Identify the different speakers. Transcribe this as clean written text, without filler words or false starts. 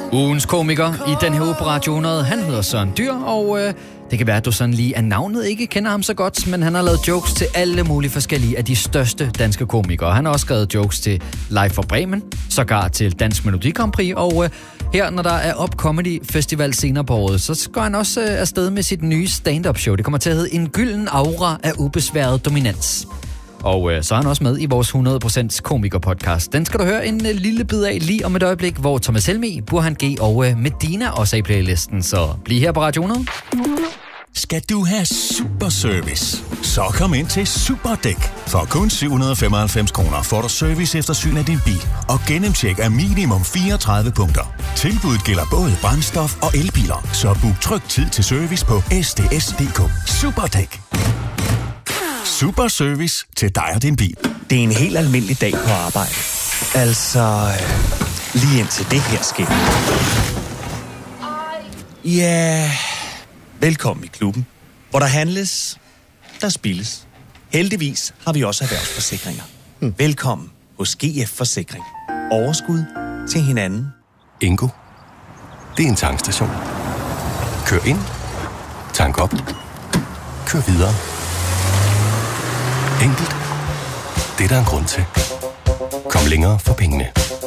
Speaker 1: Ugens komiker i den her uge på Radio 100, han hedder Søren Dyr, og det kan være, at du sådan lige af navnet ikke kender ham så godt, men han har lavet jokes til alle mulige forskellige af de største danske komikere. Han har også skrevet jokes til Live fra Bremen, sågar til Dansk Melodi Grand Prix, og her, når der er Up Comedy Festival senere på året, så går han også afsted med sit nye stand-up show. Det kommer til at hedde En gylden aura af ubesværet dominans. Og så er han også med i vores 100% komiker-podcast. Den skal du høre en lille bid af lige om et øjeblik, hvor Thomas Helmig, Burhan G og Medina også er i playlisten. Så bliv her på Radio 100.
Speaker 2: Skal du have super service? Så kom ind til Superdæk. For kun 795 kroner får du serviceeftersyn af din bil og gennemtjek af minimum 34 punkter. Tilbuddet gælder både brændstof og elbiler, så book tryg tid til service på sds.dk. Superdæk. Super service til dig og din bil.
Speaker 3: Det er en helt almindelig dag på arbejde. Altså, lige indtil det her sker. Ja, velkommen i klubben, hvor der handles, der spilles. Heldigvis har vi også erhvervsforsikringer. Velkommen hos GF Forsikring. Overskud til hinanden.
Speaker 4: Ingo, det er en tankstation. Kør ind, tank op, kør videre. Enkelt. Det er der en grund til. Kom længere for pengene.